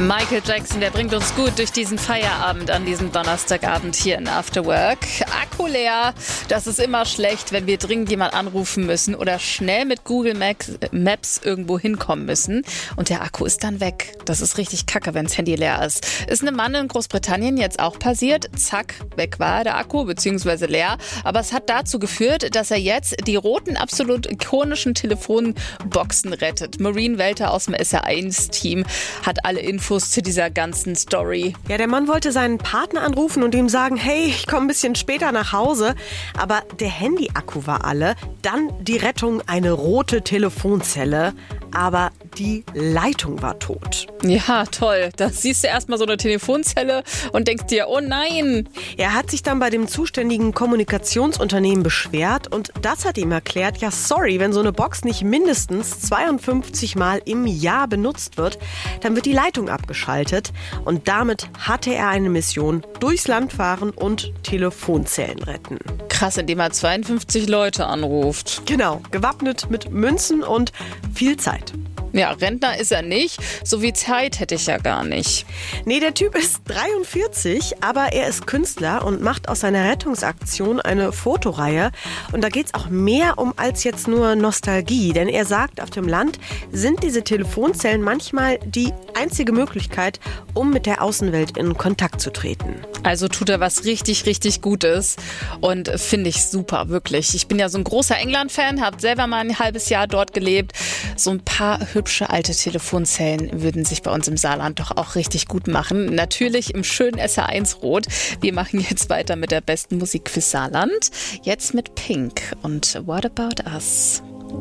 Michael Jackson, der bringt uns gut durch diesen Feierabend an diesem Donnerstagabend hier in After Work. Akku leer, das ist immer schlecht, wenn wir dringend jemanden anrufen müssen oder schnell mit Google Maps irgendwo hinkommen müssen. Und der Akku ist dann weg. Das ist richtig kacke, wenn das Handy leer ist. Ist einem Mann in Großbritannien jetzt auch passiert. Zack, weg war der Akku, beziehungsweise leer. Aber es hat dazu geführt, dass er jetzt die roten, absolut ikonischen Telefonboxen rettet. Maureen Welter aus dem SR1-Team hat alle Infos zu dieser ganzen Story. Ja, der Mann wollte seinen Partner anrufen und ihm sagen, hey, ich komme ein bisschen später nach Hause. Aber der Handy-Akku war alle. Dann die Rettung, eine rote Telefonzelle. Aber die Leitung war tot. Ja, toll. Da siehst du erstmal so eine Telefonzelle und denkst dir, oh nein. Er hat sich dann bei dem zuständigen Kommunikationsunternehmen beschwert und das hat ihm erklärt, ja sorry, wenn so eine Box nicht mindestens 52 Mal im Jahr benutzt wird, dann wird die Leitung abgeschaltet und damit hatte er eine Mission, durchs Land fahren und Telefonzellen retten. Krass, indem er 52 Leute anruft. Genau, gewappnet mit Münzen und viel Zeit. Ja, Rentner ist er nicht. So viel Zeit hätte ich ja gar nicht. Nee, der Typ ist 43, aber er ist Künstler und macht aus seiner Rettungsaktion eine Fotoreihe. Und da geht's auch mehr um als jetzt nur Nostalgie. Denn er sagt, auf dem Land sind diese Telefonzellen manchmal die einzige Möglichkeit, um mit der Außenwelt in Kontakt zu treten. Also tut er was richtig, richtig Gutes und finde ich super, wirklich. Ich bin ja so ein großer England-Fan, habe selber mal ein halbes Jahr dort gelebt. So ein paar hübsche alte Telefonzellen würden sich bei uns im Saarland doch auch richtig gut machen. Natürlich im schönen SR1-Rot. Wir machen jetzt weiter mit der besten Musik fürs Saarland. Jetzt mit Pink und What About Us?